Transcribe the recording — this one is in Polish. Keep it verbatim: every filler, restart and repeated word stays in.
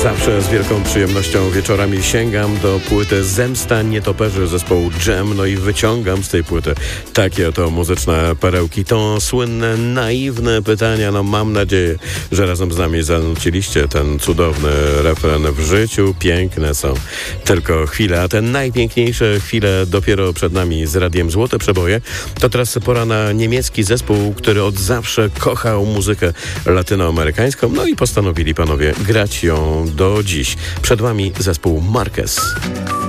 Zawsze z wielką przyjemnością wieczorami sięgam do płyty Zemsta Nietoperzy zespołu Dżem, no i wyciągam z tej płyty takie oto muzyczne perełki. To słynne, naiwne pytania. No mam nadzieję, że razem z nami zanuciliście ten cudowny refren. W życiu piękne są tylko chwile, a te najpiękniejsze chwile dopiero przed nami z Radiem Złote Przeboje. To teraz pora na niemiecki zespół, który od zawsze kochał muzykę latynoamerykańską, no i postanowili panowie grać ją do dziś. Przed wami zespół Marquez.